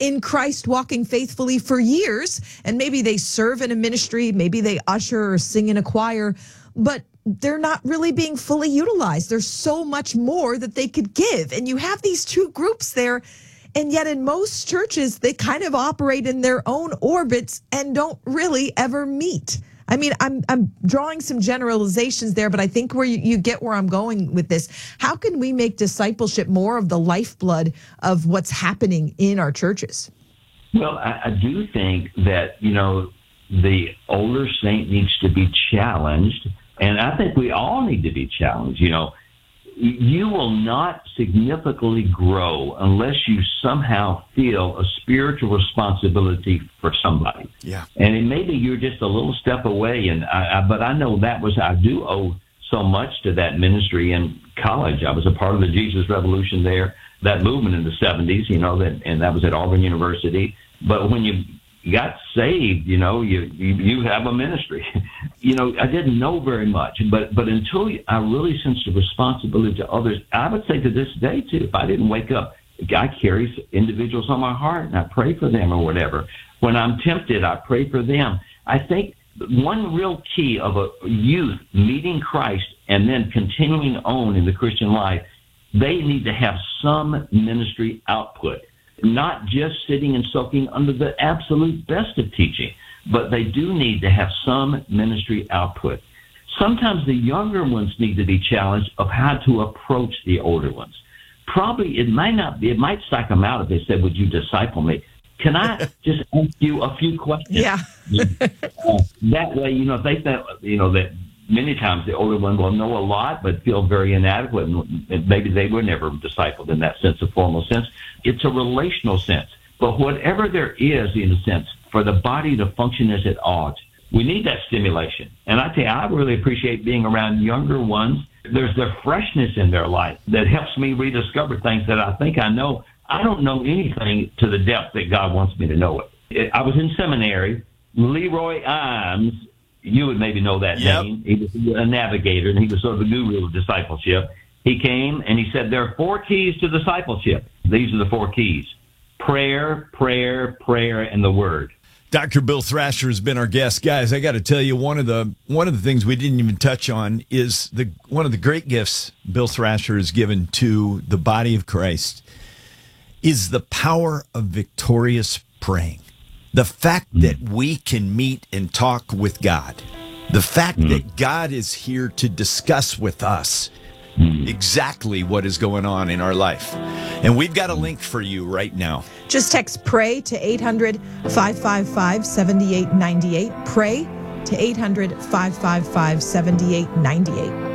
in Christ walking faithfully for years, and maybe they serve in a ministry, maybe they usher or sing in a choir, but they're not really being fully utilized. There's so much more that they could give. And you have these two groups there, and yet in most churches, they kind of operate in their own orbits and don't really ever meet. I mean, I'm drawing some generalizations there, but I think where you get where I'm going with this. How can we make discipleship more of the lifeblood of what's happening in our churches? Well, I do think that, the older saint needs to be challenged, and I think we all need to be challenged. You will not significantly grow unless you somehow feel a spiritual responsibility for somebody. Yeah. And maybe you're just a little step away. But I know I do owe so much to that ministry in college. I was a part of the Jesus Revolution there, that movement in the 70s, and that was at Auburn University. But when you got saved, you have a ministry. I didn't know very much, but until I really sensed the responsibility to others, I would say to this day too, if I didn't wake up, God carries individuals on my heart and I pray for them or whatever. When I'm tempted, I pray for them. I think one real key of a youth meeting Christ and then continuing on in the Christian life, they need to have some ministry output. Not just sitting and soaking under the absolute best of teaching, but they do need to have some ministry output. Sometimes the younger ones need to be challenged of how to approach the older ones. Probably it might psych them out if they said, "Would you disciple me?" Can I just ask you a few questions? Yeah. That way, if they think, that many times the older one will know a lot but feel very inadequate, and maybe they were never discipled in that sense, a formal sense. It's a relational sense. But whatever there is, in a sense, for the body to function as it ought, we need that stimulation. And I tell you, I really appreciate being around younger ones. There's the freshness in their life that helps me rediscover things that I think I know. I don't know anything to the depth that God wants me to know it. I was in seminary. Leroy Imes, you would maybe know that name. He was a navigator, and he was sort of the guru of discipleship. He came, and he said, there are 4 keys to discipleship. These are the 4 keys: prayer, prayer, prayer, and the word. Dr. Bill Thrasher has been our guest. Guys, I got to tell you, one of the things we didn't even touch on is one of the great gifts Bill Thrasher has given to the body of Christ is the power of victorious praying. The fact that we can meet and talk with God. The fact that God is here to discuss with us exactly what is going on in our life. And we've got a link for you right now. Just text PRAY to 800-555-7898. PRAY to 800-555-7898.